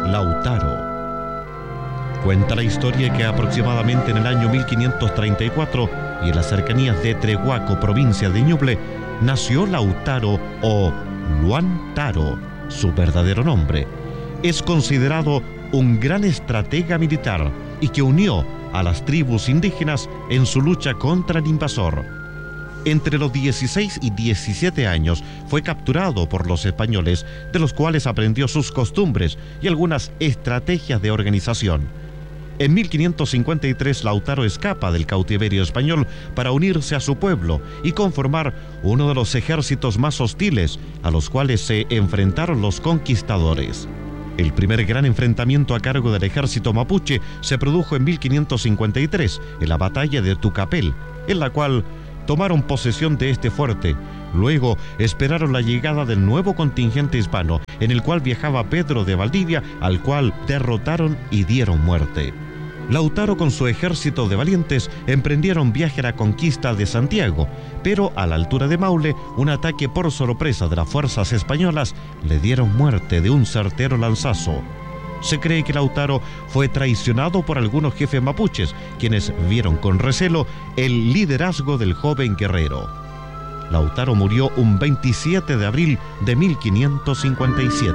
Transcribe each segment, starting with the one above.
Lautaro. Cuenta la historia que aproximadamente en el año 1534 y en las cercanías de Trehuaco, provincia de Ñuble, nació Lautaro o Luan Taro, su verdadero nombre. Es considerado un gran estratega militar y que unió a las tribus indígenas en su lucha contra el invasor. Entre los 16 y 17 años fue capturado por los españoles, de los cuales aprendió sus costumbres y algunas estrategias de organización. En 1553 Lautaro escapa del cautiverio español para unirse a su pueblo y conformar uno de los ejércitos más hostiles a los cuales se enfrentaron los conquistadores. El primer gran enfrentamiento a cargo del ejército mapuche se produjo en 1553, en la batalla de Tucapel, en la cual tomaron posesión de este fuerte. Luego esperaron la llegada del nuevo contingente hispano, en el cual viajaba Pedro de Valdivia, al cual derrotaron y dieron muerte. Lautaro con su ejército de valientes emprendieron viaje a la conquista de Santiago, pero a la altura de Maule, un ataque por sorpresa de las fuerzas españolas le dieron muerte de un certero lanzazo. Se cree que Lautaro fue traicionado por algunos jefes mapuches, quienes vieron con recelo el liderazgo del joven guerrero. Lautaro murió un 27 de abril de 1557.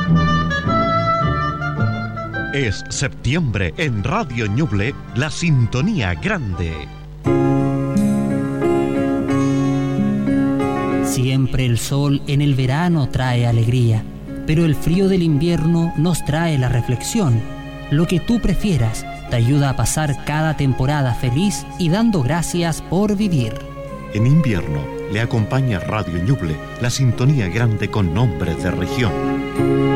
Es septiembre en Radio Ñuble, la sintonía grande. Siempre el sol en el verano trae alegría, pero el frío del invierno nos trae la reflexión. Lo que tú prefieras te ayuda a pasar cada temporada feliz y dando gracias por vivir. En invierno le acompaña Radio Ñuble, la sintonía grande con nombres de región.